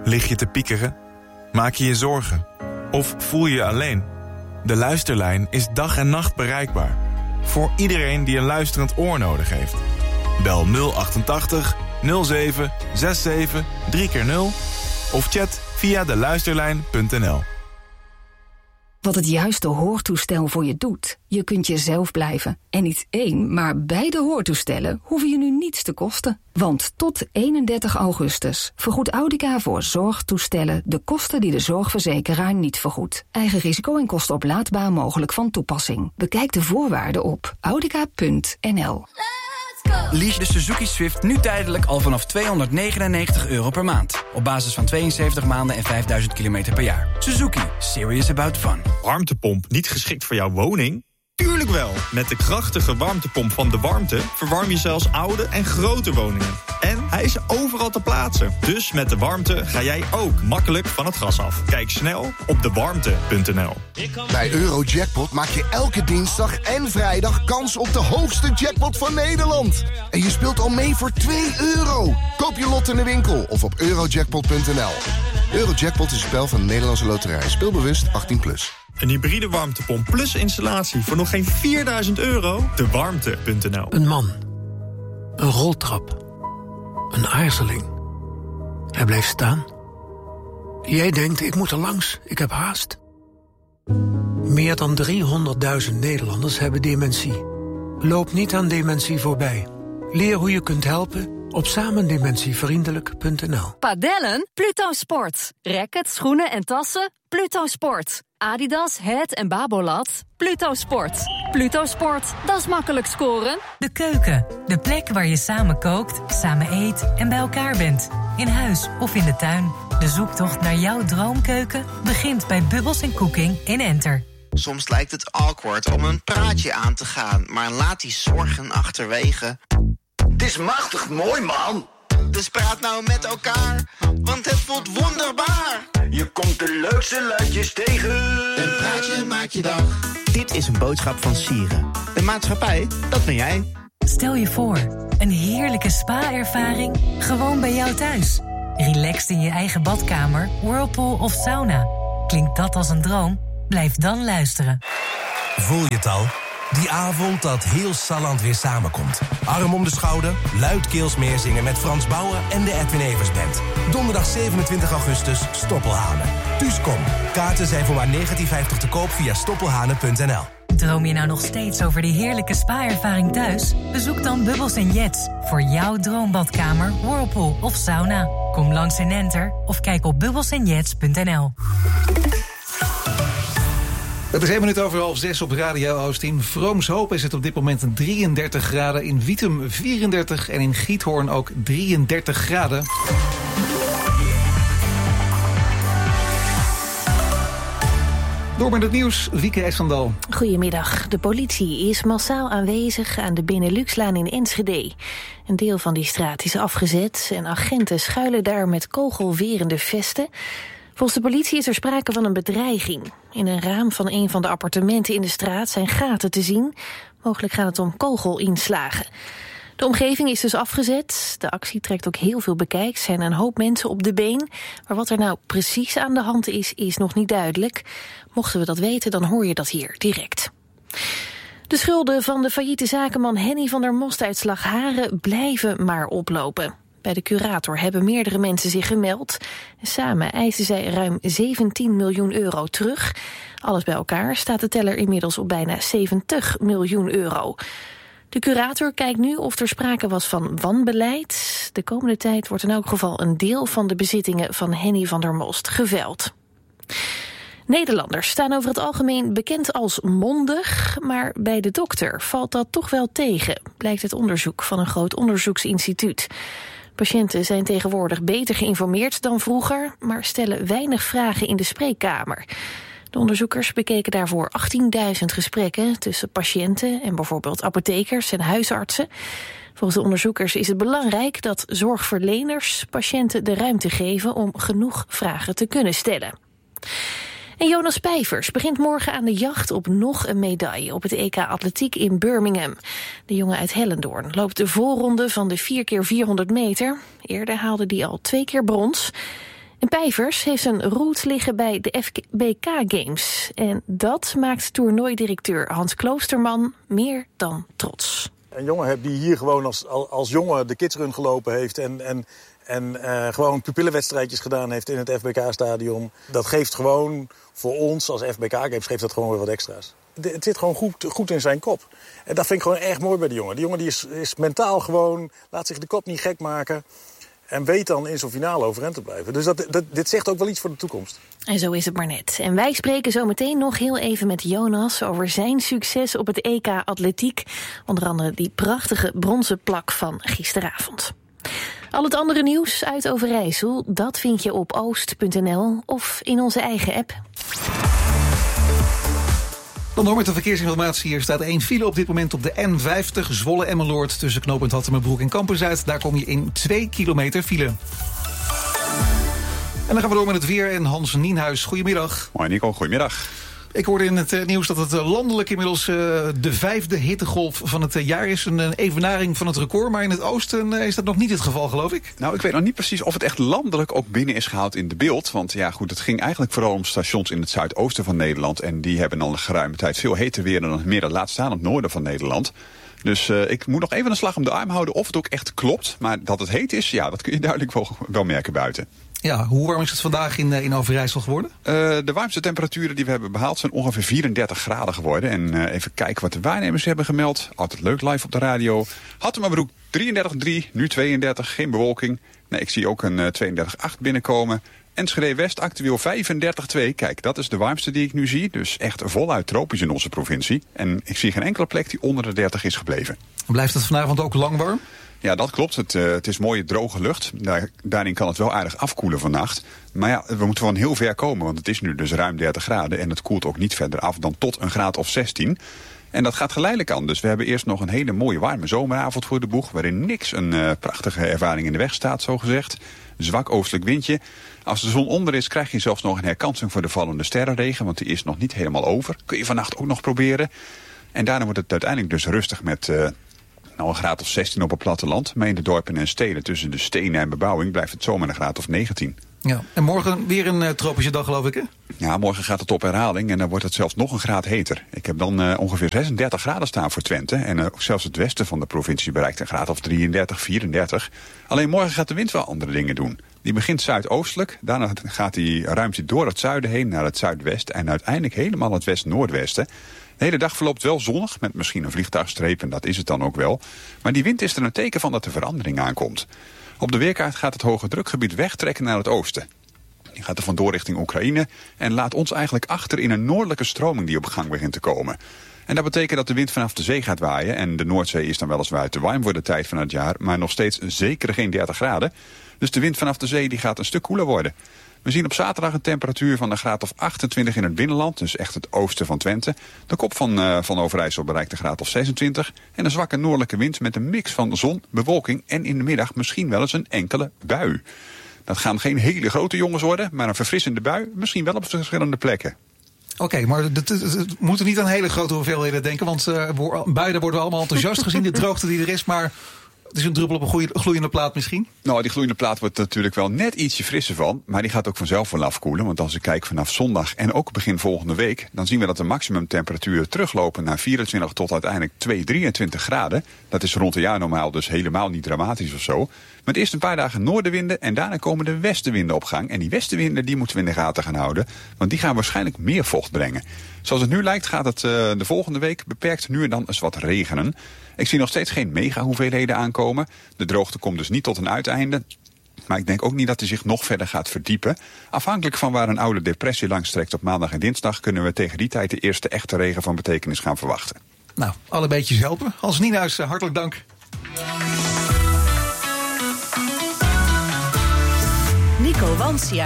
Lig je te piekeren? Maak je je zorgen? Of voel je je alleen? De Luisterlijn is dag en nacht bereikbaar. Voor iedereen die een luisterend oor nodig heeft. Bel 088 07 67 3x0 of chat via deluisterlijn.nl. Wat het juiste hoortoestel voor je doet. Je kunt jezelf blijven. En niet één, maar beide hoortoestellen hoeven je nu niets te kosten. Want tot 31 augustus vergoedt Audica voor zorgtoestellen de kosten die de zorgverzekeraar niet vergoedt. Eigen risico en kosten oplaadbaar mogelijk van toepassing. Bekijk de voorwaarden op audica.nl. Lease de Suzuki Swift nu tijdelijk al vanaf €299 per maand. Op basis van 72 maanden en 5000 kilometer per jaar. Suzuki. Serious about fun. Warmtepomp niet geschikt voor jouw woning? Tuurlijk wel. Met de krachtige warmtepomp van De Warmte verwarm je zelfs oude en grote woningen. En hij is overal te plaatsen. Dus met De Warmte ga jij ook makkelijk van het gas af. Kijk snel op dewarmte.nl. Bij Eurojackpot maak je elke dinsdag en vrijdag kans op de hoogste jackpot van Nederland. En je speelt al mee voor €2. Koop je lot in de winkel of op eurojackpot.nl. Eurojackpot is een spel van de Nederlandse Loterij. Speelbewust 18+. Een hybride warmtepomp plus installatie voor nog geen €4.000? Dewarmte.nl. Een man. Een roltrap. Een aarzeling. Hij blijft staan. Jij denkt, ik moet er langs, ik heb haast. Meer dan 300.000 Nederlanders hebben dementie. Loop niet aan dementie voorbij. Leer hoe je kunt helpen op samendementievriendelijk.nl. Padellen? Pluto Sport. Rackets, schoenen en tassen? Pluto Sport. Adidas, Het en Babolat? Pluto Sport. Pluto Sport, dat is makkelijk scoren. De keuken, de plek waar je samen kookt, samen eet en bij elkaar bent. In huis of in de tuin. De zoektocht naar jouw droomkeuken begint bij Bubbles & Cooking in Enter. Soms lijkt het awkward om een praatje aan te gaan, maar laat die zorgen achterwege. Het is machtig mooi, man. Dus praat nou met elkaar, want het voelt wonderbaar. Je komt de leukste luidjes tegen. Een praatje maakt je dag. Dit is een boodschap van Sieren. De maatschappij, dat ben jij. Stel je voor, een heerlijke spa-ervaring gewoon bij jou thuis. Relaxed in je eigen badkamer, whirlpool of sauna. Klinkt dat als een droom? Blijf dan luisteren. Voel je het al? Die avond dat heel Salland weer samenkomt. Arm om de schouder, luidkeels meezingen met Frans Bauer en de Edwin Evers Band. Donderdag 27 augustus, Stoppelhanen. Thuis kom. Kaarten zijn voor maar €19,50 te koop via stoppelhanen.nl. Droom je nou nog steeds over die heerlijke spa-ervaring thuis? Bezoek dan Bubbles & Jets voor jouw droombadkamer, whirlpool of sauna. Kom langs in Enter of kijk op bubbelsandjets.nl. Het is 1 minuut over 5:30 op Radio Oost. In Vroomshoop is het op dit moment 33 graden. In Wiedum 34 en in Giethoorn ook 33 graden. Door met het nieuws, Wieke Esvandal. Goedemiddag. De politie is massaal aanwezig aan de Beneluxlaan in Enschede. Een deel van die straat is afgezet en agenten schuilen daar met kogelwerende vesten. Volgens de politie is er sprake van een bedreiging. In een raam van een van de appartementen in de straat zijn gaten te zien. Mogelijk gaat het om kogelinslagen. De omgeving is dus afgezet. De actie trekt ook heel veel bekijks. Er zijn een hoop mensen op de been. Maar wat er nou precies aan de hand is, is nog niet duidelijk. Mochten we dat weten, dan hoor je dat hier direct. De schulden van de failliete zakenman Henny van der Most uit Slagharen blijven maar oplopen. Bij de curator hebben meerdere mensen zich gemeld. Samen eisen zij ruim 17 miljoen euro terug. Alles bij elkaar staat de teller inmiddels op bijna 70 miljoen euro. De curator kijkt nu of er sprake was van wanbeleid. De komende tijd wordt in elk geval een deel van de bezittingen van Henny van der Most geveild. Nederlanders staan over het algemeen bekend als mondig, maar bij de dokter valt dat toch wel tegen, blijkt uit onderzoek van een groot onderzoeksinstituut. Patiënten zijn tegenwoordig beter geïnformeerd dan vroeger, maar stellen weinig vragen in de spreekkamer. De onderzoekers bekeken daarvoor 18.000 gesprekken tussen patiënten en bijvoorbeeld apothekers en huisartsen. Volgens de onderzoekers is het belangrijk dat zorgverleners patiënten de ruimte geven om genoeg vragen te kunnen stellen. En Jonas Pijvers begint morgen aan de jacht op nog een medaille op het EK Atletiek in Birmingham. De jongen uit Hellendoorn loopt de voorronde van de 4x400 meter. Eerder haalde hij al 2 keer brons. En Pijvers heeft een roots liggen bij de FBK Games. En dat maakt toernooidirecteur Hans Kloosterman meer dan trots. Een jongen heb die hier gewoon als jongen de kidsrun gelopen heeft... En gewoon pupillenwedstrijdjes gedaan heeft in het FBK-stadion. Dat geeft gewoon voor ons als FBK-games geeft dat gewoon weer wat extra's. Het zit gewoon goed in zijn kop. En dat vind ik gewoon erg mooi bij die jongen. Die jongen die is mentaal gewoon, laat zich de kop niet gek maken... en weet dan in zo'n finale overeind te blijven. Dus dit zegt ook wel iets voor de toekomst. En zo is het maar net. En wij spreken zo meteen nog heel even met Jonas over zijn succes op het EK Atletiek. Onder andere die prachtige bronzen plak van gisteravond. Al het andere nieuws uit Overijssel, dat vind je op oost.nl of in onze eigen app. Dan door met de verkeersinformatie. Hier staat 1 file op dit moment op de N50 Zwolle-Emmeloord... tussen knooppunt Hattemerbroek en Kampen-Zuid. Daar kom je in 2 kilometer file. En dan gaan we door met het weer en Hans Nienhuis. Goedemiddag. Hoi Nico, goedemiddag. Ik hoorde in het nieuws dat het landelijk inmiddels de 5e hittegolf van het jaar is. Een evenaring van het record, maar in het oosten is dat nog niet het geval, geloof ik. Nou, ik weet nog niet precies of het echt landelijk ook binnen is gehaald in de beeld. Want ja, goed, het ging eigenlijk vooral om stations in het zuidoosten van Nederland. En die hebben al een geruime tijd veel heter weer dan het midden, laat staan het noorden van Nederland. Dus ik moet nog even een slag om de arm houden of het ook echt klopt. Maar dat het heet is, ja, dat kun je duidelijk wel merken buiten. Ja, hoe warm is het vandaag in Overijssel geworden? De warmste temperaturen die we hebben behaald zijn ongeveer 34 graden geworden. En even kijken wat de waarnemers hebben gemeld. Altijd leuk live op de radio. Hattemerbroek 33,3, nu 32, geen bewolking. Nee, ik zie ook een 32,8 binnenkomen. Enschede West actueel 35,2. Kijk, dat is de warmste die ik nu zie. Dus echt voluit tropisch in onze provincie. En ik zie geen enkele plek die onder de 30 is gebleven. Blijft het vanavond ook lang warm? Ja, dat klopt. Het is mooie droge lucht. Daarin kan het wel aardig afkoelen vannacht. Maar ja, we moeten van heel ver komen, want het is nu dus ruim 30 graden... en het koelt ook niet verder af dan tot een graad of 16. En dat gaat geleidelijk aan. Dus we hebben eerst nog een hele mooie warme zomeravond voor de boeg... waarin niks een prachtige ervaring in de weg staat, zogezegd. Zwak oostelijk windje. Als de zon onder is, krijg je zelfs nog een herkansing voor de vallende sterrenregen... want die is nog niet helemaal over. Kun je vannacht ook nog proberen. En daarna wordt het uiteindelijk dus rustig met... een graad of 16 op het platteland. Maar in de dorpen en steden tussen de stenen en bebouwing blijft het zomaar een graad of 19. Ja, en morgen weer een tropische dag, geloof ik, hè? Ja, morgen gaat het op herhaling en dan wordt het zelfs nog een graad heter. Ik heb dan ongeveer 36 graden staan voor Twente. En ook zelfs het westen van de provincie bereikt een graad of 33, 34. Alleen morgen gaat de wind wel andere dingen doen. Die begint zuidoostelijk, daarna gaat die ruimte door het zuiden heen naar het zuidwesten... en uiteindelijk helemaal het west-noordwesten. De hele dag verloopt wel zonnig, met misschien een vliegtuigstreep, en dat is het dan ook wel. Maar die wind is er een teken van dat er verandering aankomt. Op de weerkaart gaat het hoge drukgebied wegtrekken naar het oosten. Die gaat er vandoor richting Oekraïne en laat ons eigenlijk achter in een noordelijke stroming die op gang begint te komen. En dat betekent dat de wind vanaf de zee gaat waaien. En de Noordzee is dan weliswaar te warm voor de tijd van het jaar, maar nog steeds zeker geen 30 graden. Dus de wind vanaf de zee die gaat een stuk koeler worden. We zien op zaterdag een temperatuur van een graad of 28 in het binnenland. Dus echt het oosten van Twente. De kop van Overijssel bereikt een graad of 26. En een zwakke noordelijke wind met een mix van zon, bewolking... en in de middag misschien wel eens een enkele bui. Dat gaan geen hele grote jongens worden, maar een verfrissende bui misschien wel op verschillende plekken. Oké, maar we moeten niet aan hele grote hoeveelheden denken... want buien worden we allemaal enthousiast gezien de droogte die er is... maar het is een druppel op een gloeiende plaat misschien? Nou, die gloeiende plaat wordt natuurlijk wel net ietsje frisser van. Maar die gaat ook vanzelf wel afkoelen. Want als ik kijk vanaf zondag en ook begin volgende week... dan zien we dat de maximumtemperaturen teruglopen naar 24 tot uiteindelijk 23 graden. Dat is rond een jaar normaal, dus helemaal niet dramatisch of zo. Met eerst een paar dagen noordenwinden en daarna komen de westenwinden op gang. En die westenwinden die moeten we in de gaten gaan houden. Want die gaan waarschijnlijk meer vocht brengen. Zoals het nu lijkt gaat het de volgende week beperkt nu en dan eens wat regenen. Ik zie nog steeds geen mega hoeveelheden aankomen. De droogte komt dus niet tot een uiteinde. Maar ik denk ook niet dat hij zich nog verder gaat verdiepen. Afhankelijk van waar een oude depressie langs trekt op maandag en dinsdag... kunnen we tegen die tijd de eerste echte regen van betekenis gaan verwachten. Nou, alle beetjes helpen. Hans Nienhuis, hartelijk dank. Nico Wansia